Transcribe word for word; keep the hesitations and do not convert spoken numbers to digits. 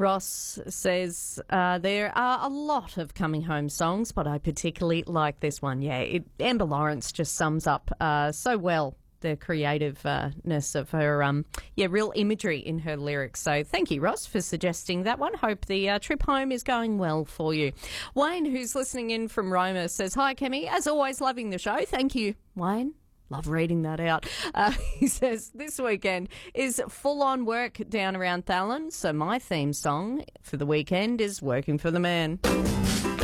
Ross says uh, there are a lot of coming home songs, but I particularly like this one. Yeah, it, Amber Lawrence just sums up uh, so well the creativeness of her, um, yeah, real imagery in her lyrics. So thank you, Ross, for suggesting that one. Hope the uh, trip home is going well for you. Wayne, who's listening in from Roma, says, hi, Kemi. As always, loving the show. Thank you, Wayne. Love reading that out. Uh, he says, this weekend is full-on work down around Thallon, so my theme song for the weekend is Working for the Man.